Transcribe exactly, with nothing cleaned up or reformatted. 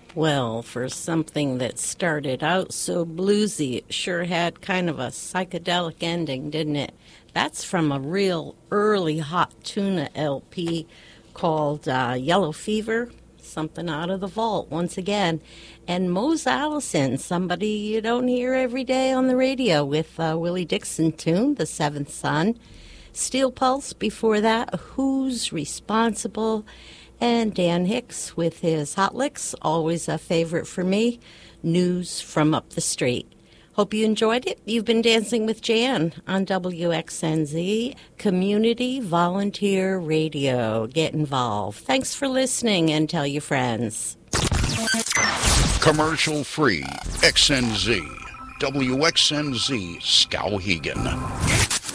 Well, for something that started out so bluesy, it sure had kind of a psychedelic ending, didn't it? That's from a real early Hot Tuna L P called uh, Yellow Fever, something out of the vault once again. And Mose Allison, somebody you don't hear every day on the radio, with uh, Willie Dixon tune, The Seventh Son. Steel Pulse before that, Who's Responsible? And Dan Hicks with his Hot Licks, always a favorite for me, News from Up the Street. Hope you enjoyed it. You've been dancing with Jan on W X N Z, Community Volunteer Radio. Get involved. Thanks for listening, and tell your friends. Commercial free, X N Z, W X N Z, Skowhegan.